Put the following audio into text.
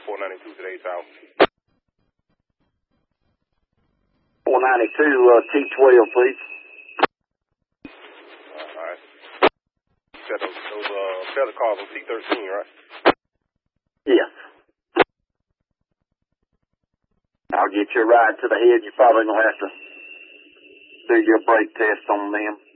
492 today's out. 492 T12, please. All right. Said those fellow cars on T13, right? Yes. I'll get you a ride to the head. You're probably going to have to do your brake test on them.